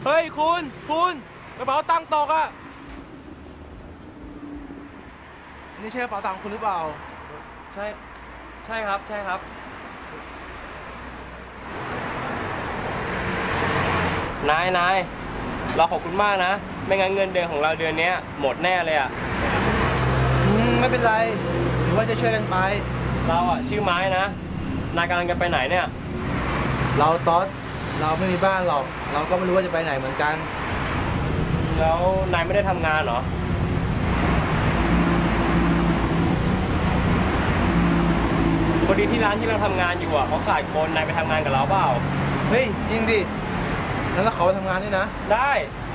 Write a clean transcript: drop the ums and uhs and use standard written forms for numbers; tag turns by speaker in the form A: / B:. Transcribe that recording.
A: เฮ้ยคุณกระเป๋าตังค์ตกอ่ะอันนี้ใช่กระเป๋าตังค์คุณหรือเปล่า
B: ใช่ใช่ครับใช่ครับนายเราขอบคุณมากนะไม่งั้นเงินเดือนของเราเดือนนี้หมดแน่เลยอ่ะ
A: ไม่เป็นไรหรือว่าจะช่วยกันไป
B: เราอ่ะชื่อไม้นะนายกำลังจะไปไหนเนี่ย
A: เราต๊อดเราไม่มีบ้านหรอกเราก็ไม่รู้ว่าจะไปไหนเหมือนกัน
B: แล้วนายไม่ได้ทำงานเหรอพอดีที่ร้านที่เราทำงานอยู่อ่ะเขาขาดคนนายไปทำงานกับเราเปล่า
A: เฮ้ยจริงดิแล้วเราขอไปทำงานด้วยนะ
B: ได้